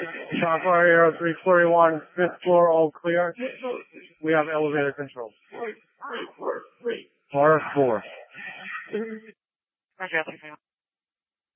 Chopper Aero 341, 5th floor, all clear. We have elevator control. Car 4. Roger,